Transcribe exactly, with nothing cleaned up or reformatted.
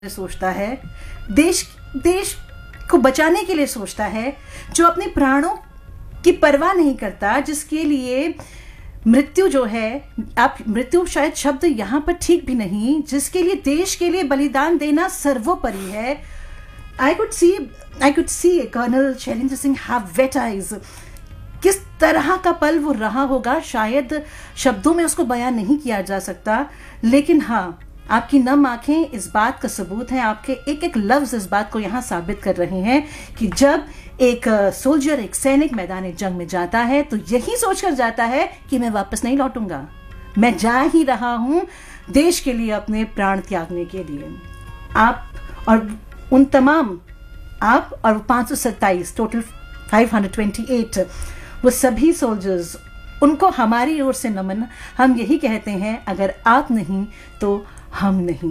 सोचता है, देश देश को बचाने के लिए सोचता है, जो अपने प्राणों की परवाह नहीं करता, जिसके लिए मृत्यु जो है, आप मृत्यु शायद शब्द यहाँ पर ठीक भी नहीं, जिसके लिए देश के लिए बलिदान देना सर्वोपरि है। I could see I could see colonel Shailendra Singh have wait eyes. किस तरह का पल वो रहा होगा, शायद शब्दों में उसको बयान नहीं किया जा सकता, लेकिन हाँ, आपकी नम आंखें इस बात का सबूत हैं, आपके एक एक लफ्ज इस बात को यहाँ साबित कर रहे हैं कि जब एक सोल्जर, एक सैनिक मैदान जंग में जाता है तो यही सोचकर जाता है कि मैं वापस नहीं लौटूंगा, मैं जा ही रहा हूं देश के लिए, अपने प्राण त्यागने के लिए। आप और उन तमाम, आप और पाँच सौ सत्ताईस, टोटल पाँच सौ अट्ठाईस, वो सभी सोल्जर्स, उनको हमारी ओर से नमन। हम यही कहते हैं, अगर आप नहीं तो हम नहीं।